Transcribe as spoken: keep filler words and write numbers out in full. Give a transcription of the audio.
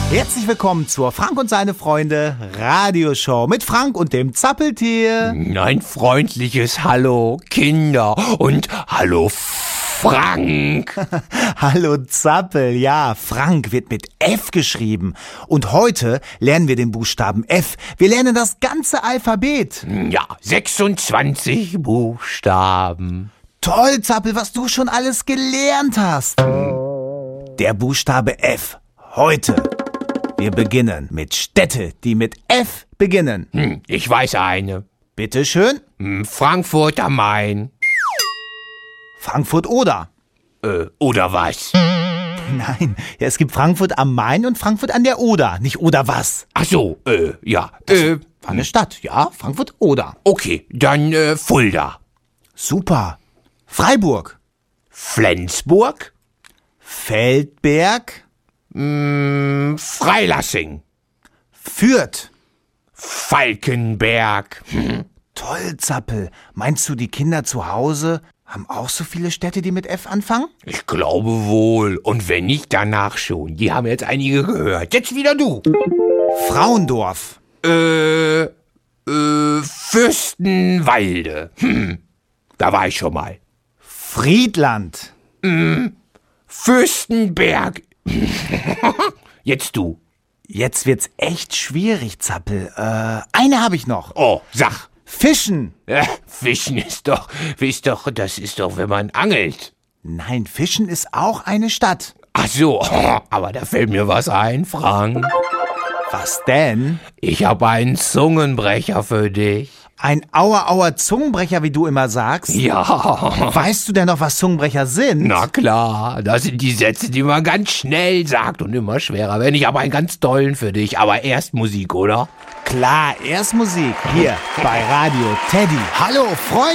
Herzlich willkommen zur Frank und seine Freunde Radioshow mit Frank und dem Zappeltier. Ein freundliches Hallo, Kinder, und hallo, Frank. Hallo Zappel, ja, Frank wird mit F geschrieben. Und heute lernen wir den Buchstaben F. Wir lernen das ganze Alphabet. Ja, sechsundzwanzig Buchstaben. Toll, Zappel, was du schon alles gelernt hast. Der Buchstabe F. Heute. Wir beginnen mit Städte, die mit F beginnen. Hm, ich weiß eine. Bitte schön. Hm, Frankfurt am Main. Frankfurt oder? Äh, oder was? Nein, ja, es gibt Frankfurt am Main und Frankfurt an der Oder, nicht oder was? Ach so, äh, ja. Äh, War eine Stadt, ja, Frankfurt oder. okay, dann äh, Fulda. Super. Freiburg. Flensburg. Feldberg. Hm, Freilassing. Fürth. Falkenberg. Hm. Toll, Zappel. Meinst du, die Kinder zu Hause haben auch so viele Städte, die mit F anfangen? Ich glaube wohl. Und wenn nicht, danach schon. Die haben jetzt einige gehört. Jetzt wieder du. Frauendorf. Äh, äh, Fürstenwalde. Hm, da war ich schon mal. Friedland. Hm, Fürstenberg. Jetzt du. Jetzt wird's echt schwierig, Zappel. Äh, eine habe ich noch. Oh, sag. Fischen. Äh, Fischen ist doch, ist doch, das ist doch, wenn man angelt. Nein, Fischen ist auch eine Stadt. Ach so, aber da fällt mir was ein, Frank. Was denn? Ich habe einen Zungenbrecher für dich. Ein Auer, Auer Zungenbrecher, wie du immer sagst? Ja. Weißt du denn noch, was Zungenbrecher sind? Na klar, das sind die Sätze, die man ganz schnell sagt und immer schwerer werden. Ich habe einen ganz tollen für dich, aber erst Musik, oder? Klar, erst Musik. Hier bei Radio Teddy. Hallo, Freunde.